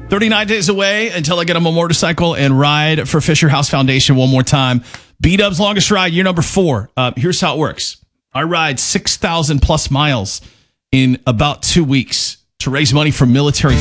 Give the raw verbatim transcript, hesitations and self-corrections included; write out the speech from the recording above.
thirty-nine days away until I get on my motorcycle and ride for Fisher House Foundation one more time. B-Dub's longest ride, year number four. Uh, here's how it works. I ride six thousand plus miles in about two weeks to raise money for military